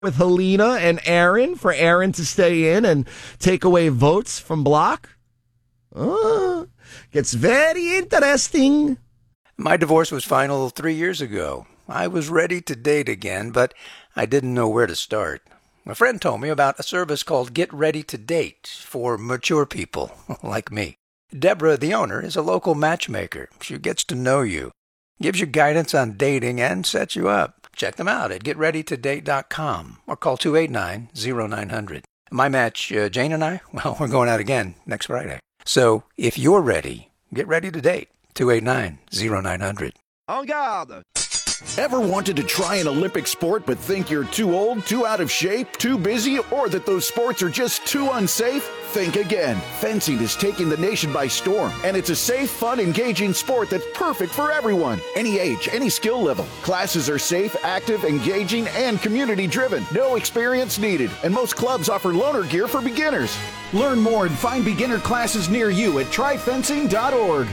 with Helena and Aaron for Aaron to stay in and take away votes from Block. Gets very interesting. My divorce was final 3 years ago. I was ready to date again, but I didn't know where to start. A friend told me about a service called Get Ready to Date for mature people like me. Deborah, the owner, is a local matchmaker. She gets to know you, gives you guidance on dating, and sets you up. Check them out at getreadytodate.com or call 289-0900. My match, Jane and I, well, we're going out again next Friday. So if you're ready, get ready to date. 289-0900. En garde! Ever wanted to try an Olympic sport but think you're too old, too out of shape, too busy, or that those sports are just too unsafe? Think again. Fencing is taking the nation by storm, and it's a safe, fun, engaging sport that's perfect for everyone. Any age, any skill level. Classes are safe, active, engaging, and community-driven. No experience needed, and most clubs offer loaner gear for beginners. Learn more and find beginner classes near you at tryfencing.org.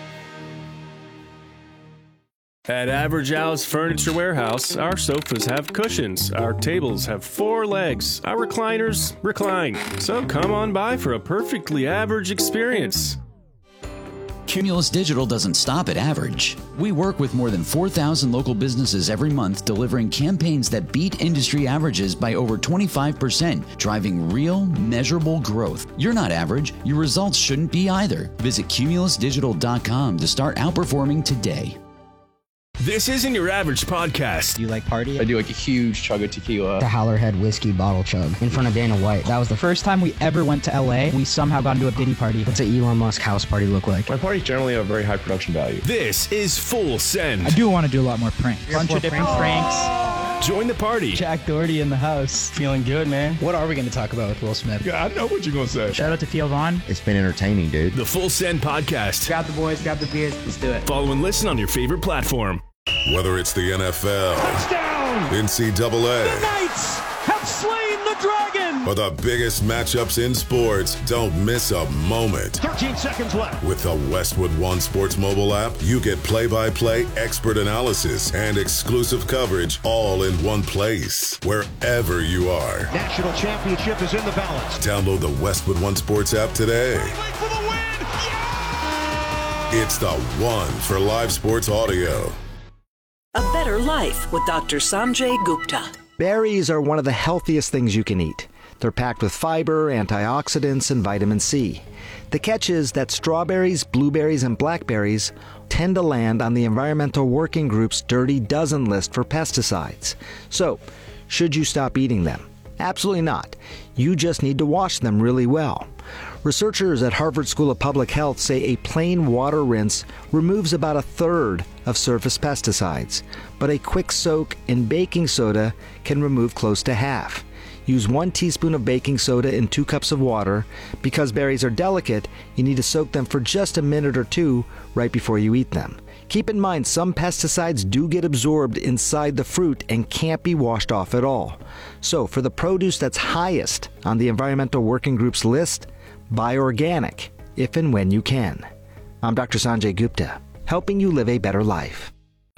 At Average Al's Furniture Warehouse, our sofas have cushions, our tables have 4 legs, our recliners recline. So come on by for a perfectly average experience. Cumulus Digital doesn't stop at average. We work with more than 4,000 local businesses every month, delivering campaigns that beat industry averages by over 25%, driving real, measurable growth. You're not average. Your results shouldn't be either. Visit cumulusdigital.com to start outperforming today. This isn't your average podcast. Do you like party? I do like a huge chug of tequila. The Howlerhead whiskey bottle chug in front of Dana White. That was the first time we ever went to LA. We somehow got into a Diddy party. What's an Elon Musk house party look like? My parties generally have very high production value. This is Full Send. I do want to do a lot more pranks. Bunch of different pranks. Join the party. Jack Doherty in the house. Feeling good, man. What are we going to talk about with Will Smith? Yeah, I know what you're going to say. Shout out to Theo Vaughn. It's been entertaining, dude. The Full Send podcast. Grab the boys, grab the beers. Let's do it. Follow and listen on your favorite platform. Whether it's the NFL, touchdown, NCAA, the Knights have slain the dragon, or the biggest matchups in sports, don't miss a moment. 13 seconds left. With the Westwood One Sports mobile app, you get play-by-play, expert analysis, and exclusive coverage all in one place, wherever you are. National championship is in the balance. Download the Westwood One Sports app today. For the win. Yeah! It's the one for live sports audio. A better life with Dr. Sanjay Gupta. Berries are one of the healthiest things you can eat. They're packed with fiber, antioxidants, and vitamin C. The catch is that strawberries, blueberries, and blackberries tend to land on the Environmental Working Group's Dirty Dozen list for pesticides. So, should you stop eating them? Absolutely not. You just need to wash them really well. Researchers at Harvard School of Public Health say a plain water rinse removes about 1/3 of surface pesticides, but a quick soak in baking soda can remove close to half. Use 1 teaspoon of baking soda in 2 cups of water. Because berries are delicate, you need to soak them for just a minute or 2 right before you eat them. Keep in mind, some pesticides do get absorbed inside the fruit and can't be washed off at all. So, for the produce that's highest on the Environmental Working Group's list, buy organic, if and when you can. I'm Dr. Sanjay Gupta, helping you live a better life.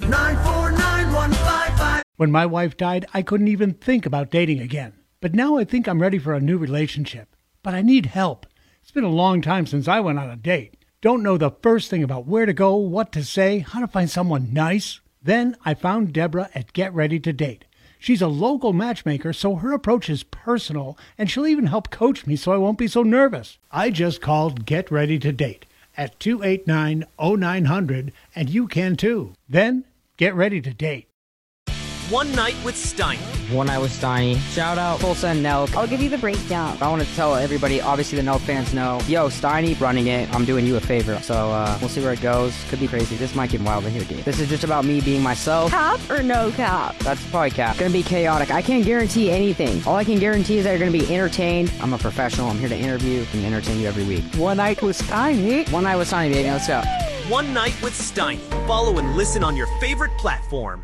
949-155. When my wife died, I couldn't even think about dating again. But now I think I'm ready for a new relationship. But I need help. It's been a long time since I went on a date. Don't know the first thing about where to go, what to say, how to find someone nice. Then I found Deborah at Get Ready to Date. She's a local matchmaker, so her approach is personal, and she'll even help coach me so I won't be so nervous. I just called Get Ready to Date at 289-0900, and you can too. Then, get ready to date. One Night with Steiny. One Night with Steiny. Shout out Full Send Nelk. I'll give you the breakdown. I want to tell everybody, obviously the Nelk fans know, yo, Steiny running it, I'm doing you a favor. So we'll see where it goes. Could be crazy. This might get wild in here, dude. This is just about me being myself. Cap or no cap? That's probably cap. Gonna be chaotic. I can't guarantee anything. All I can guarantee is that you're gonna be entertained. I'm a professional. I'm here to interview and entertain you every week. One Night with Steiny. One Night with Steiny, baby. Let's go. One Night with Steiny. Follow and listen on your favorite platform.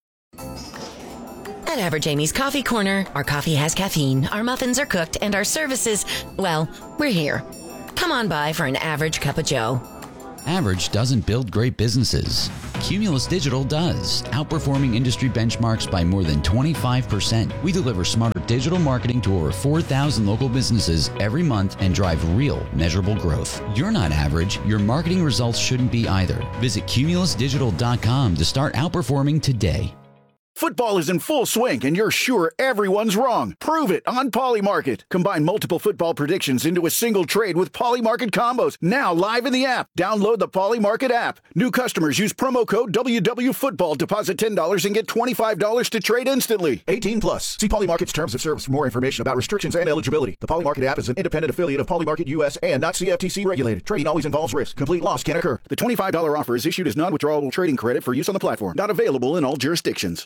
At Average Amy's Coffee Corner, our coffee has caffeine, our muffins are cooked, and our services, well, we're here. Come on by for an average cup of joe. Average doesn't build great businesses. Cumulus Digital does, outperforming industry benchmarks by more than 25%. We deliver smarter digital marketing to over 4,000 local businesses every month and drive real, measurable growth. You're not average. Your marketing results shouldn't be either. Visit cumulusdigital.com to start outperforming today. Football is in full swing, and you're sure everyone's wrong. Prove it on Polymarket. Combine multiple football predictions into a single trade with Polymarket combos. Now live in the app. Download the Polymarket app. New customers use promo code WWFootball. Deposit $10 and get $25 to trade instantly. 18 plus. See Polymarket's terms of service for more information about restrictions and eligibility. The Polymarket app is an independent affiliate of Polymarket US and not CFTC regulated. Trading always involves risk. Complete loss can occur. The $25 offer is issued as non-withdrawable trading credit for use on the platform. Not available in all jurisdictions.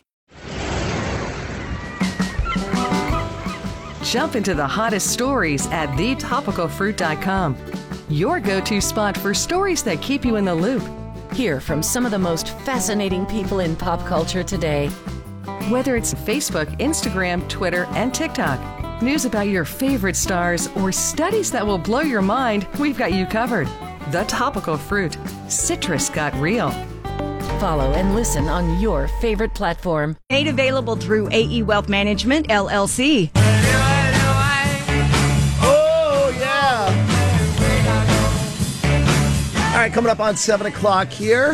Jump into the hottest stories at thetopicalfruit.com. Your go-to spot for stories that keep you in the loop. Hear from some of the most fascinating people in pop culture today. Whether it's Facebook, Instagram, Twitter, and TikTok, news about your favorite stars, or studies that will blow your mind, we've got you covered. The Topical Fruit. Citrus got real. Follow and listen on your favorite platform. Made available through AE Wealth Management, LLC. Oh, yeah. All right, coming up on 7 o'clock here.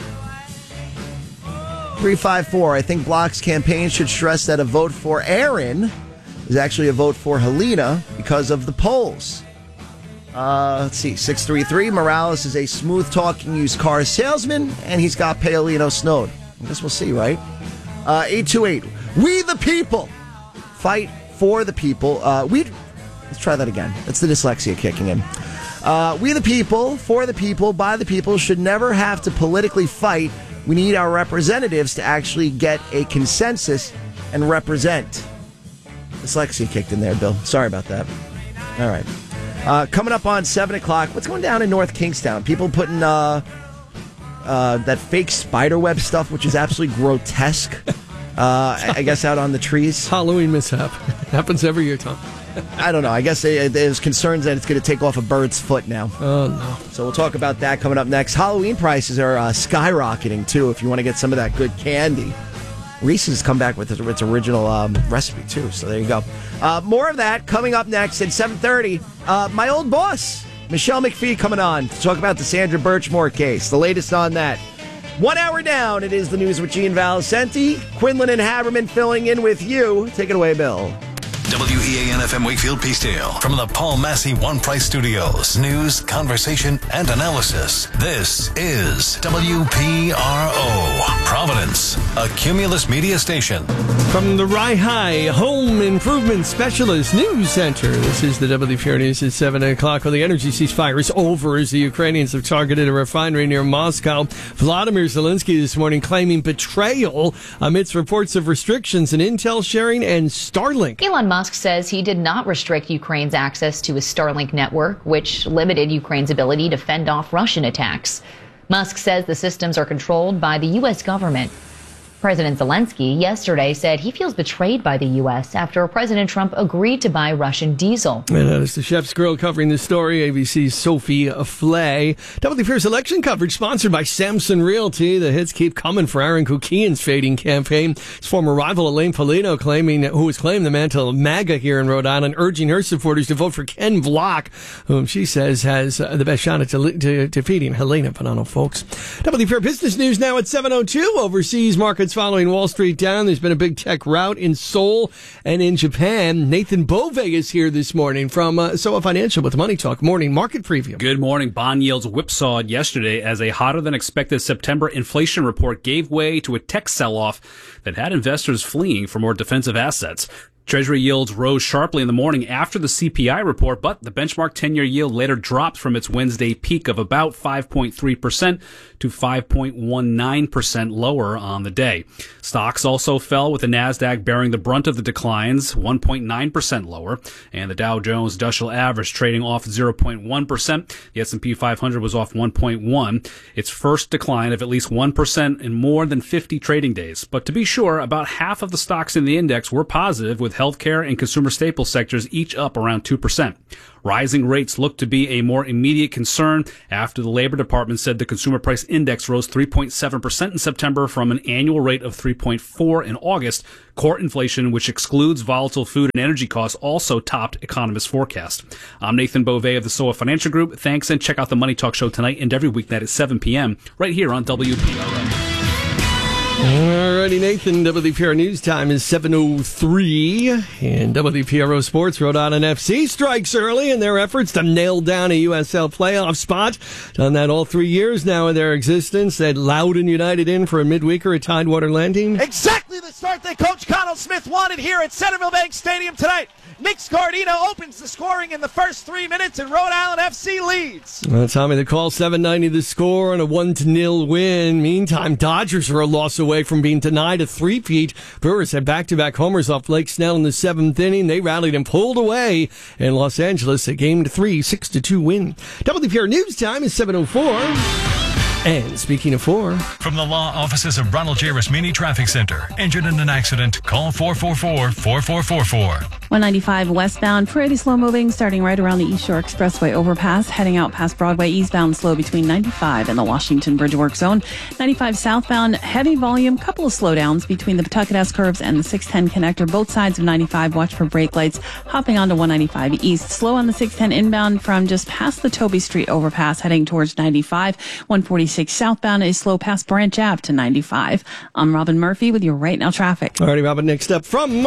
354. I think Block's campaign should stress that a vote for Aaron is actually a vote for Helena because of the polls. Let's see, 633. Morales is a smooth-talking used car salesman, and he's got Paolino snowed. I guess we'll see, right? 828. We the people fight for the people. Let's try that again. That's the dyslexia kicking in. We the people, for the people, by the people should never have to politically fight. We need our representatives to actually get a consensus and represent. Dyslexia kicked in there, Bill. Sorry about that. All right. Coming up on 7 o'clock, what's going down in North Kingstown? People putting that fake spiderweb stuff, which is absolutely grotesque, I guess, out on the trees. Halloween mishap. Happens every year, Tom. I don't know. I guess there's concerns that it's going to take off a bird's foot now. Oh, no. So we'll talk about that coming up next. Halloween prices are skyrocketing, too, if you want to get some of that good candy. Reese's come back with its original recipe, too, so there you go. More of that coming up next at 7:30. My old boss, Michelle McPhee, coming on to talk about the Sandra Birchmore case. The latest on that. 1 hour down, it is the news with Gene Valicenti. Quinlan and Haberman filling in with you. Take it away, Bill. WEAN-FM Wakefield Peacedale from the Paul Massey One Price Studios. News, conversation, and analysis. This is WPRO, Providence, a Cumulus media station. From the Rye Home Improvement Specialist News Center, this is the WPRO News at 7 o'clock. Well, the energy ceasefire is over as the Ukrainians have targeted a refinery near Moscow. Vladimir Zelensky this morning claiming betrayal amidst reports of restrictions in intel sharing and Starlink. Elon Musk says he did not restrict Ukraine's access to a Starlink network, which limited Ukraine's ability to fend off Russian attacks. Musk says the systems are controlled by the U.S. government. President Zelensky yesterday said he feels betrayed by the U.S. after President Trump agreed to buy Russian diesel. And that is the Chef's Grill covering this story, ABC's Sophie Flay. WPR's election coverage sponsored by Samson Realty. The hits keep coming for Aaron Kukian's fading campaign. His former rival Elaine Polino, who has claimed the mantle of MAGA here in Rhode Island, urging her supporters to vote for Ken Block, whom she says has the best shot at defeating Helena Bonanno, folks. WPR Business News now at 7:02. Overseas markets following Wall Street down. There's been a big tech rout in Seoul and in Japan. Nathan Bove is here this morning from Soha Financial with Money Talk Morning Market Preview. Good morning. Bond yields whipsawed yesterday as a hotter than expected September inflation report gave way to a tech sell-off that had investors fleeing for more defensive assets. Treasury yields rose sharply in the morning after the CPI report, but the benchmark 10-year yield later dropped from its Wednesday peak of about 5.3% to 5.19% lower on the day. Stocks also fell, with the Nasdaq bearing the brunt of the declines, 1.9% lower, and the Dow Jones Industrial Average trading off 0.1%. The S&P 500 was off 1.1%, its first decline of at least 1% in more than 50 trading days. But to be sure, about half of the stocks in the index were positive, with with healthcare and consumer staple sectors each up around 2%. Rising rates look to be a more immediate concern after the Labor Department said the Consumer Price Index rose 3.7% in September from an annual rate of 3.4 in August. Core inflation, which excludes volatile food and energy costs, also topped economists' forecast. I'm Nathan Beauvais of the SOA Financial Group. Thanks, and check out the Money Talk Show tonight and every weeknight at 7 p.m. right here on WPRO. Alrighty, Nathan, WPRO News Time is 7:03, and WPRO Sports, Rhode Island FC strikes early in their efforts to nail down a USL playoff spot. Done that all 3 years now in their existence. That Loudoun United in for a midweeker at Tidewater Landing. Exactly the start that Coach Connell Smith wanted here at Centerville Bank Stadium tonight. Nick Scardino opens the scoring in the first 3 minutes, and Rhode Island FC leads. Well, Tommy, the call, 790 the score, and a 1-0 win. Meantime, Dodgers are a loss away from being denied a three-peat. Brewers had back-to-back homers off Blake Snell in the 7th inning. They rallied and pulled away in Los Angeles. A game to 3, 6-2 win. WPR News Time is 7:04. And speaking of 4, from the law offices of Ronald J. Rasmini Traffic Center. Injured in an accident? Call 444-4444. 195 westbound, pretty slow moving, starting right around the East Shore Expressway overpass, heading out past Broadway eastbound, slow between 95 and the Washington Bridge Work Zone. 95 southbound, heavy volume, couple of slowdowns between the Pawtucket S curves and the 610 connector. Both sides of 95, watch for brake lights. Hopping onto 195 east, slow on the 610 inbound from just past the Toby Street overpass, heading towards 95. 146 southbound is slow past Branch Ave to 95. I'm Robin Murphy with your Right Now traffic. Alrighty, Robin, next up from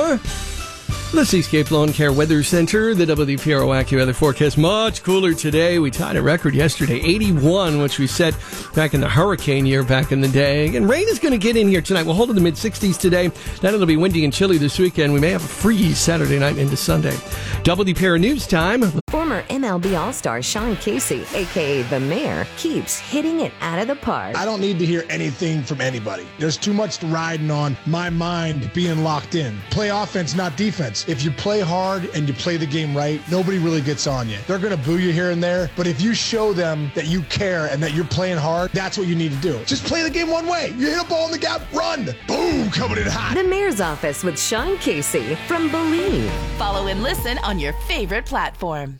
the Seascape Lawn Care Weather Center, the WPRO AccuWeather forecast. Much cooler today. We tied a record yesterday, 81, which we set back in the hurricane year back in the day. And rain is going to get in here tonight. We'll hold in the mid-60s today. Then it'll be windy and chilly this weekend. We may have a freeze Saturday night into Sunday. WPRO News Time. Former MLB All-Star Sean Casey, a.k.a. The Mayor, keeps hitting it out of the park. I don't need to hear anything from anybody. There's too much riding on my mind being locked in. Play offense, not defense. If you play hard and you play the game right, nobody really gets on you. They're going to boo you here and there, but if you show them that you care and that you're playing hard, that's what you need to do. Just play the game one way. You hit a ball in the gap, run. Boom, coming in hot. The Mayor's Office with Sean Casey from Believe. Follow and listen on your favorite platform.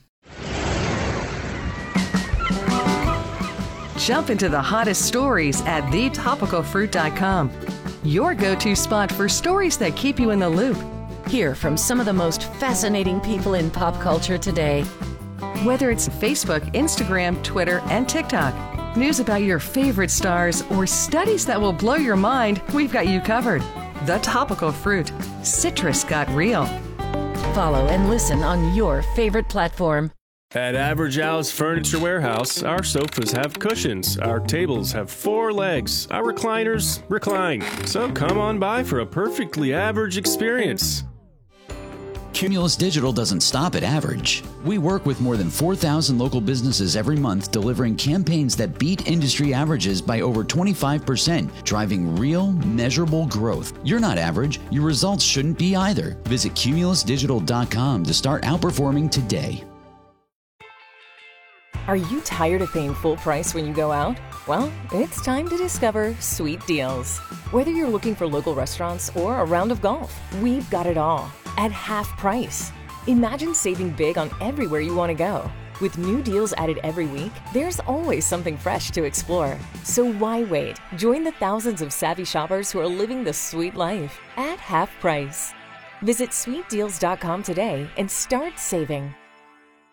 Jump into the hottest stories at thetopicalfruit.com. Your go-to spot for stories that keep you in the loop. Hear from some of the most fascinating people in pop culture today. Whether it's Facebook, Instagram, Twitter, and TikTok, news about your favorite stars, or studies that will blow your mind, we've got you covered. The Topical Fruit. Citrus got real. Follow and listen on your favorite platform. At Average Al's Furniture Warehouse, our sofas have cushions, our tables have 4 legs, our recliners recline. So come on by for a perfectly average experience. Cumulus Digital doesn't stop at average. We work with more than 4,000 local businesses every month, delivering campaigns that beat industry averages by over 25%, driving real, measurable growth. You're not average. Your results shouldn't be either. Visit cumulusdigital.com to start outperforming today. Are you tired of paying full price when you go out? Well, it's time to discover Sweet Deals. Whether you're looking for local restaurants or a round of golf, we've got it all at half price. Imagine saving big on everywhere you want to go. With new deals added every week, there's always something fresh to explore. So why wait? Join the thousands of savvy shoppers who are living the sweet life at half price. Visit sweetdeals.com today and start saving.